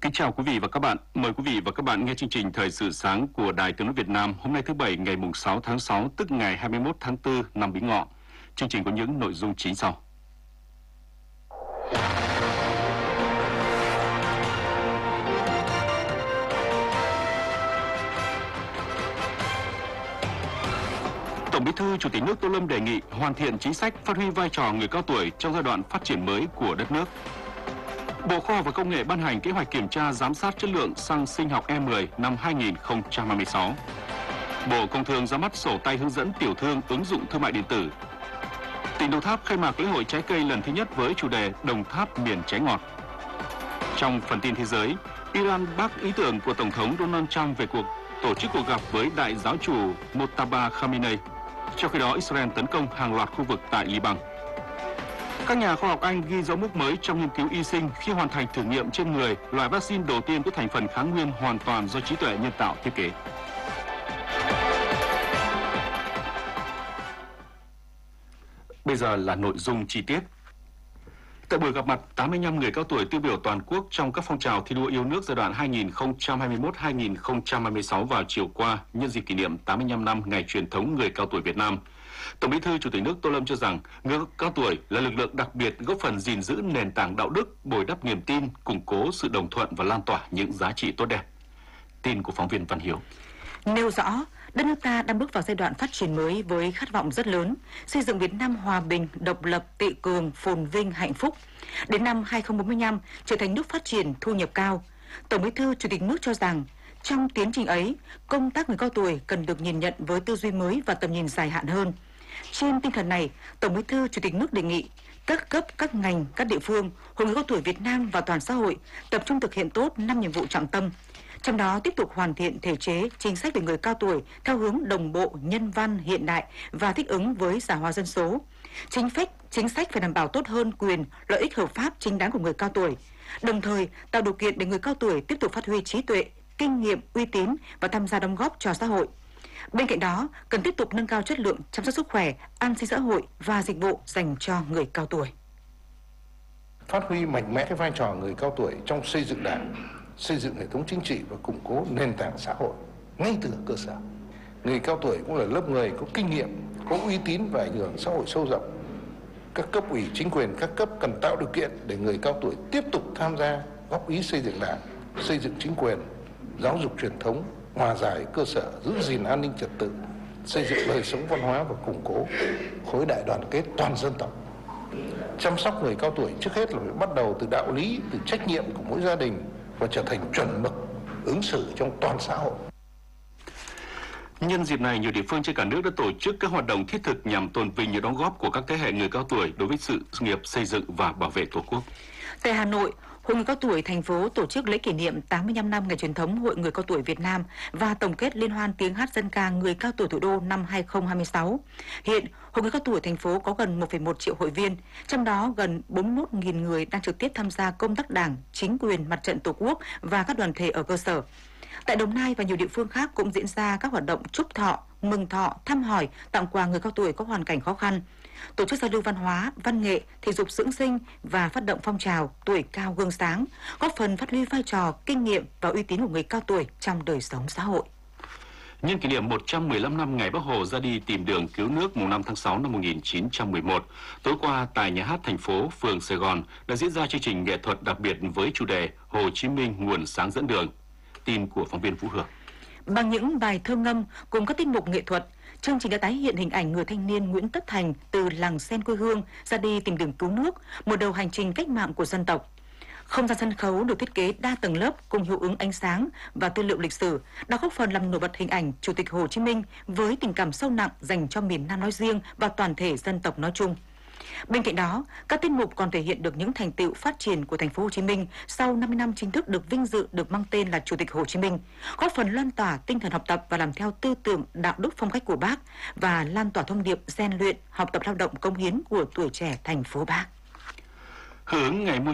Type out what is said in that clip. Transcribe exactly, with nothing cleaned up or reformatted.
Kính chào quý vị và các bạn. Mời quý vị và các bạn nghe chương trình Thời sự sáng của Đài Tiếng nói Việt Nam hôm nay thứ Bảy ngày sáu tháng sáu, tức ngày hai mươi mốt tháng tư năm Bính Ngọ. Chương trình có những nội dung chính sau. Tổng Bí thư Chủ tịch nước Tô Lâm đề nghị hoàn thiện chính sách phát huy vai trò người cao tuổi trong giai đoạn phát triển mới của đất nước. Bộ Khoa học và Công nghệ ban hành kế hoạch kiểm tra giám sát chất lượng xăng sinh học E mười năm hai nghìn không trăm hai mươi sáu. Bộ Công Thương ra mắt sổ tay hướng dẫn tiểu thương ứng dụng thương mại điện tử. Tỉnh Đồng Tháp khai mạc lễ hội trái cây lần thứ nhất với chủ đề Đồng Tháp miền trái ngọt. Trong phần tin thế giới, Iran bác ý tưởng của Tổng thống Donald Trump về cuộc tổ chức cuộc gặp với đại giáo chủ Mojtaba Khamenei. Trong khi đó, Israel tấn công hàng loạt khu vực tại Liban. Các nhà khoa học Anh ghi dấu mốc mới trong nghiên cứu y sinh khi hoàn thành thử nghiệm trên người loại vaccine đầu tiên có thành phần kháng nguyên hoàn toàn do trí tuệ nhân tạo thiết kế. Bây giờ là nội dung chi tiết. Tại buổi gặp mặt tám mươi lăm người cao tuổi tiêu biểu toàn quốc trong các phong trào thi đua yêu nước giai đoạn hai nghìn không trăm hai mươi mốt đến hai nghìn không trăm hai mươi sáu vào chiều qua, nhân dịp kỷ niệm tám mươi lăm năm ngày truyền thống người cao tuổi Việt Nam, Tổng Bí thư Chủ tịch nước Tô Lâm cho rằng người cao tuổi là lực lượng đặc biệt góp phần gìn giữ nền tảng đạo đức, bồi đắp niềm tin, củng cố sự đồng thuận và lan tỏa những giá trị tốt đẹp. Tin của phóng viên Văn Hiếu. Nêu rõ, đất nước ta đang bước vào giai đoạn phát triển mới với khát vọng rất lớn, xây dựng Việt Nam hòa bình, độc lập, tự cường, phồn vinh, hạnh phúc. Đến năm hai nghìn không trăm bốn mươi lăm, trở thành nước phát triển, thu nhập cao. Tổng Bí thư Chủ tịch nước cho rằng, trong tiến trình ấy, công tác người cao tuổi cần được nhìn nhận với tư duy mới và tầm nhìn dài hạn hơn. Trên tinh thần này, Tổng Bí thư Chủ tịch nước đề nghị các cấp, các ngành, các địa phương, Hội người cao tuổi Việt Nam và toàn xã hội tập trung thực hiện tốt năm nhiệm vụ trọng tâm. Trong đó tiếp tục hoàn thiện thể chế, chính sách về người cao tuổi theo hướng đồng bộ, nhân văn, hiện đại và thích ứng với già hóa dân số. Chính sách, chính sách phải đảm bảo tốt hơn quyền, lợi ích hợp pháp chính đáng của người cao tuổi, đồng thời tạo điều kiện để người cao tuổi tiếp tục phát huy trí tuệ, kinh nghiệm, uy tín và tham gia đóng góp cho xã hội. Bên cạnh đó, cần tiếp tục nâng cao chất lượng chăm sóc sức khỏe, an sinh xã hội và dịch vụ dành cho người cao tuổi. Phát huy mạnh mẽ cái vai trò người cao tuổi trong xây dựng Đảng, xây dựng hệ thống chính trị và củng cố nền tảng xã hội ngay từ cơ sở. Người cao tuổi cũng là lớp người có kinh nghiệm, có uy tín và ảnh hưởng xã hội sâu rộng. Các cấp ủy chính quyền các cấp cần tạo điều kiện để người cao tuổi tiếp tục tham gia góp ý xây dựng Đảng, xây dựng chính quyền, giáo dục truyền thống, hòa giải cơ sở, giữ gìn an ninh trật tự, xây dựng đời sống văn hóa và củng cố khối đại đoàn kết toàn dân tộc. Chăm sóc người cao tuổi trước hết là phải bắt đầu từ đạo lý, từ trách nhiệm của mỗi gia đình và trở thành chuẩn mực ứng xử trong toàn xã hội. Nhân dịp này, nhiều địa phương trên cả nước đã tổ chức các hoạt động thiết thực nhằm tôn vinh những đóng góp của các thế hệ người cao tuổi đối với sự nghiệp xây dựng và bảo vệ Tổ quốc. Tại Hà Nội, Hội người cao tuổi thành phố tổ chức lễ kỷ niệm tám mươi lăm năm ngày truyền thống Hội người cao tuổi Việt Nam và tổng kết liên hoan tiếng hát dân ca người cao tuổi thủ đô năm hai nghìn không trăm hai mươi sáu. Hiện, Hội người cao tuổi thành phố có gần một phẩy một triệu hội viên, trong đó gần bốn mươi mốt nghìn người đang trực tiếp tham gia công tác Đảng, chính quyền, mặt trận Tổ quốc và các đoàn thể ở cơ sở. Tại Đồng Nai và nhiều địa phương khác cũng diễn ra các hoạt động chúc thọ, mừng thọ, thăm hỏi, tặng quà người cao tuổi có hoàn cảnh khó khăn, tổ chức giao lưu văn hóa, văn nghệ, thể dục dưỡng sinh và phát động phong trào tuổi cao gương sáng, góp phần phát huy vai trò, kinh nghiệm và uy tín của người cao tuổi trong đời sống xã hội. Nhân kỷ niệm một trăm mười lăm năm ngày Bác Hồ ra đi tìm đường cứu nước mùng năm tháng sáu năm một nghìn chín trăm mười một, tối qua tại Nhà hát thành phố, phường Sài Gòn đã diễn ra chương trình nghệ thuật đặc biệt với chủ đề Hồ Chí Minh nguồn sáng dẫn đường. Tin của phóng viên Vũ Hương. Bằng những bài thơ ngâm cùng các tiết mục nghệ thuật, chương trình đã tái hiện hình ảnh người thanh niên Nguyễn Tất Thành từ làng sen quê hương ra đi tìm đường cứu nước, mở đầu hành trình cách mạng của dân tộc. Không gian sân khấu được thiết kế đa tầng lớp cùng hiệu ứng ánh sáng và tư liệu lịch sử đã góp phần làm nổi bật hình ảnh Chủ tịch Hồ Chí Minh với tình cảm sâu nặng dành cho miền Nam nói riêng và toàn thể dân tộc nói chung. Bên cạnh đó, các tiết mục còn thể hiện được những thành tựu phát triển của thành phố Hồ Chí Minh sau năm mươi năm chính thức được vinh dự được mang tên là Chủ tịch Hồ Chí Minh, góp phần lan tỏa tinh thần học tập và làm theo tư tưởng đạo đức phong cách của Bác và lan tỏa thông điệp rèn luyện, học tập lao động cống hiến của tuổi trẻ thành phố Bác. Hưởng ứng ngày môi